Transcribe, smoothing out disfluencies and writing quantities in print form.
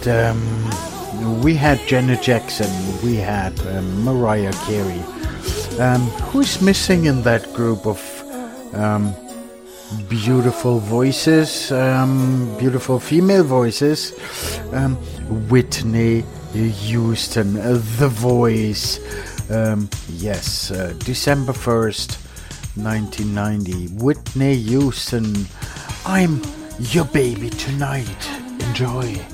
we had Janet Jackson, we had Mariah Carey. Who's missing in that group of beautiful voices, beautiful female voices? Whitney Houston, The Voice. Yes, December 1st, 1990. Whitney Houston, I'm your baby tonight. Enjoy.